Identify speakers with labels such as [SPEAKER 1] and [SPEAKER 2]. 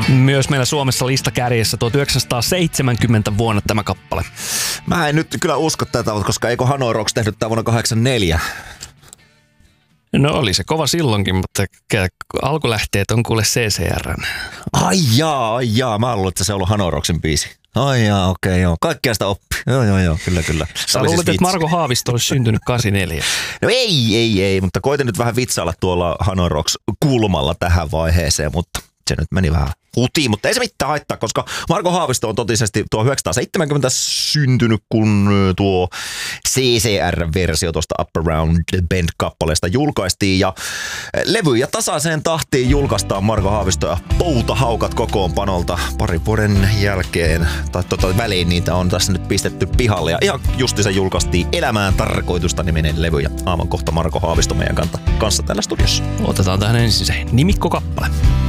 [SPEAKER 1] Myös meillä Suomessa listakärjessä 1970 vuonna tämä kappale.
[SPEAKER 2] Mä en nyt kyllä usko tätä, koska eikö Hanoi Rocks tehnyt tämä vuonna 1984?
[SPEAKER 1] No oli se kova silloinkin, mutta alkulähteet on kuule CCR:n.
[SPEAKER 2] Ai jaa. Mä luulen, että se on ollut Hanoi Rocksin biisi. Ai jaa, okei, joo. Kaikkea sitä oppii. Joo, kyllä.
[SPEAKER 1] Sä luulet, että Marko Haavisto olisi syntynyt 84?
[SPEAKER 2] No ei, mutta koitin nyt vähän vitsailla tuolla Hanoi Rocks kulmalla tähän vaiheeseen, mutta se nyt meni vähän hutiin, mutta ei se mitään haittaa, koska Marko Haavisto on totisesti tuo 1970 syntynyt, kun tuo CCR-versio tuosta Up Around the Bend-kappaleesta julkaistiin. Ja levyjä tasaiseen tahtiin julkaistaan Marko Haavisto ja Poutahaukat kokoonpanolta parin vuoden jälkeen. Tai väliin niitä on tässä nyt pistetty pihalle. Ja ihan justi se julkaistiin Elämään tarkoitusta -niminen levy. Ja aivan kohta Marko Haavisto meidän kanssa täällä studiossa.
[SPEAKER 1] Otetaan tähän ensin se nimikkokappale.